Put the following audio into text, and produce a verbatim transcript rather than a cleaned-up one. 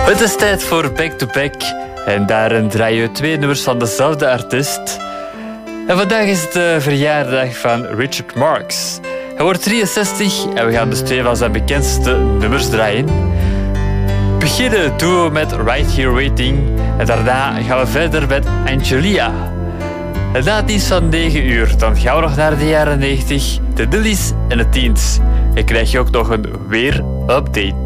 Het is tijd voor Back to Back. En daarin draaien we twee nummers van dezelfde artiest. En vandaag is het de verjaardag van Richard Marx. Hij wordt drieënzestig en we gaan dus twee van zijn bekendste nummers draaien. We beginnen doen we met Right Here Waiting. En daarna gaan we verder met Angelia. En na het nieuws van negen uur, dan gaan we nog naar de jaren negentig, de Dillies en de Teens. En krijg je ook nog een weer-update.